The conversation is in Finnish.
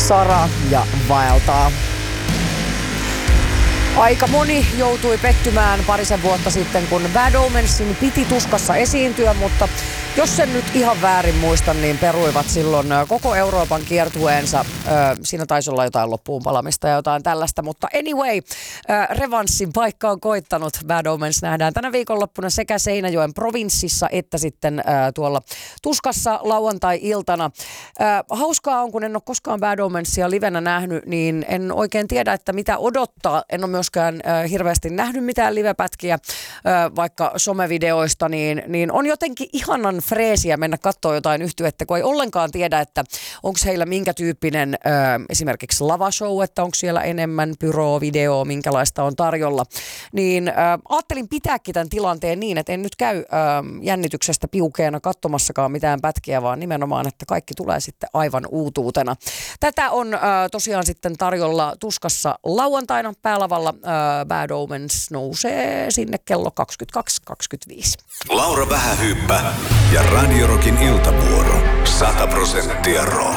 Sara ja vaeltaa. Aika moni joutui pettymään parisen vuotta sitten, kun Bad Omensin piti Tuskassa esiintyä, mutta jos sen nyt ihan väärin muistan, niin peruivat silloin koko Euroopan kiertueensa. Siinä taisi olla jotain loppuun palamista ja jotain tällaista, mutta anyway, revanssin paikka on koittanut. Bad Omens nähdään tänä viikonloppuna sekä Seinäjoen provinssissa että sitten tuolla Tuskassa lauantai-iltana. Hauskaa on, kun en ole koskaan Bad Omensia livenä nähnyt, niin en oikein tiedä, että mitä odottaa. En ole myöskään hirveästi nähnyt mitään livepätkiä, vaikka somevideoista, niin on jotenkin ihanan freesiä mennä katsoa jotain yhtyettä, kun ei ollenkaan tiedä, että onko heillä minkä tyyppinen esimerkiksi lavashow, että onko siellä enemmän pyroa, videoa, minkälaista on tarjolla. Niin ajattelin pitääkin tämän tilanteen niin, että en nyt käy jännityksestä piukeena katsomassakaan mitään pätkiä, vaan nimenomaan, että kaikki tulee sitten aivan uutuutena. Tätä on tosiaan sitten tarjolla Tuskassa lauantaina päälavalla. Bad Omens nousee sinne kello 22.25. Laura Vähähyyppä ja Radio Rockin iltavuoro. 100% rock.